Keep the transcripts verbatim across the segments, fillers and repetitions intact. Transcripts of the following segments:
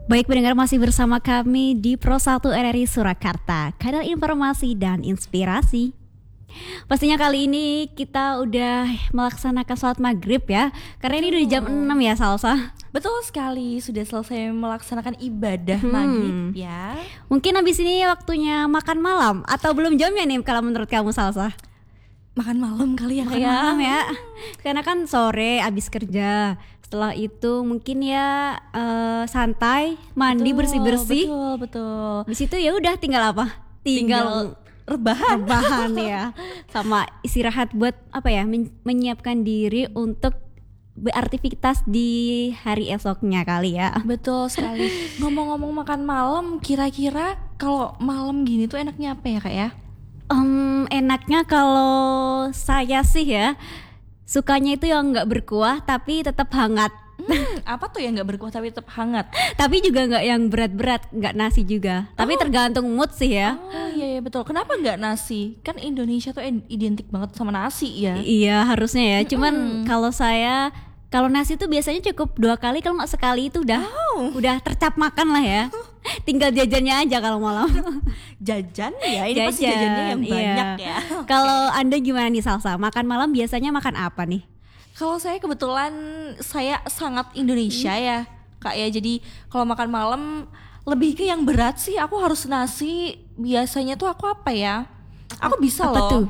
Baik pendengar, masih bersama kami di Pro satu R R I Surakarta, kanal informasi dan inspirasi. Pastinya kali ini kita udah melaksanakan sholat maghrib ya, karena ini udah jam enam ya Salsa. Betul sekali, sudah selesai melaksanakan ibadah Hmm. maghrib ya. Mungkin habis ini waktunya makan malam, atau belum jamnya nih kalau menurut kamu Salsa? Makan malam kali ya Makan kayak. malam ya, karena kan sore abis kerja. Setelah itu mungkin ya eh, santai, mandi, bersih-bersih. Betul, betul. Di situ ya udah tinggal apa? Tinggal rebahan. Rebahan ya, sama istirahat buat apa ya, men- menyiapkan diri untuk beraktivitas di hari esoknya kali ya. Betul sekali. Ngomong-ngomong makan malam, kira-kira kalau malam gini tuh enaknya apa ya kak ya? Em, enaknya kalau saya sih ya sukanya itu yang nggak berkuah tapi tetap hangat. Hmm, apa tuh yang nggak berkuah tapi tetap hangat? Tapi juga nggak yang berat-berat, nggak nasi juga. Tapi Oh. tergantung mood sih ya. Oh iya, iya betul. Kenapa nggak nasi? Kan Indonesia tuh id- identik banget sama nasi ya. Iya harusnya ya. Cuman Mm-mm. kalau saya kalau nasi tuh biasanya cukup dua kali, kalau nggak sekali itu udah Oh. udah tercap makan lah ya. Tinggal jajannya aja kalau malam. Jajan ya, ini pasti jajannya yang iya. banyak ya. Kalau Anda gimana nih Salsa? Makan malam biasanya makan apa nih? Kalau saya kebetulan saya sangat Indonesia ya kak ya. Jadi kalau makan malam lebih ke yang berat sih. Aku harus nasi. Biasanya tuh aku apa ya? Aku bisa Apa loh tuh?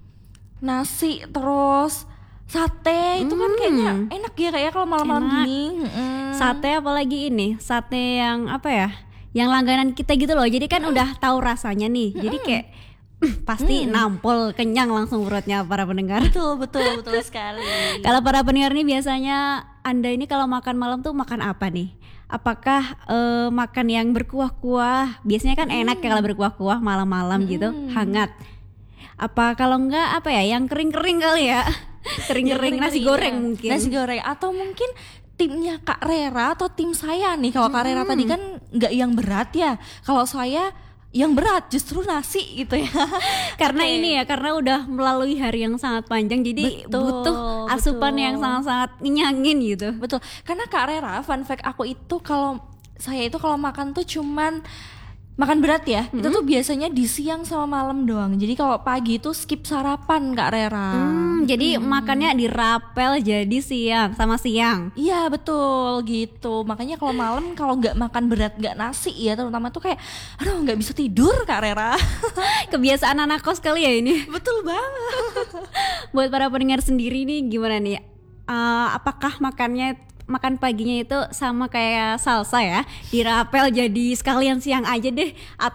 nasi terus sate. Itu kan kayaknya enak ya kayak kalau malam-malam Enak. gini. Mm-mm. Sate apalagi ini? Sate yang apa ya? Yang langganan kita gitu loh. Jadi kan udah tahu rasanya nih. Jadi kayak "Mm, pasti nampol kenyang langsung perutnya para pendengar." Betul betul betul sekali. Kalau para pendengar nih biasanya Anda ini kalau makan malam tuh makan apa nih? Apakah eh, makan yang berkuah-kuah? Biasanya kan enak ya kalau berkuah-kuah malam-malam gitu, hangat. Apa kalau enggak apa ya, yang kering-kering kali ya? Kering-kering, nasi Kering-kering, goreng ya. mungkin. Nasi goreng atau mungkin timnya Kak Rera atau tim saya nih. Kalau Kak Rera tadi kan nggak yang berat ya. Kalau saya yang berat justru nasi gitu ya. Karena Oke. ini ya, karena udah melalui hari yang sangat panjang, jadi Betul, butuh asupan betul. yang sangat-sangat ngenyangin gitu. Betul. Karena Kak Rera, fun fact aku itu kalau saya itu kalau makan tuh cuman makan berat ya. Itu tuh biasanya di siang sama malam doang. Jadi kalau pagi itu skip sarapan Kak Rera. Hmm, jadi makannya dirapel jadi siang sama siang. Iya betul gitu. Makanya kalau malam kalau nggak makan berat, nggak nasi ya terutama tuh kayak aduh nggak bisa tidur Kak Rera. Kebiasaan anak kos kali ya ini. Betul banget. Buat para pendengar sendiri nih gimana nih? Eh, apakah makannya makan paginya itu sama kayak Salsa ya? Dirapel jadi sekalian siang aja deh,